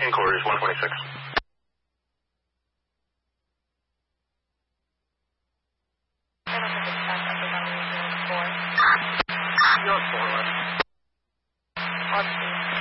Inquiries 126. I don't think it's back up without using 4. You're 4 left. Let's see.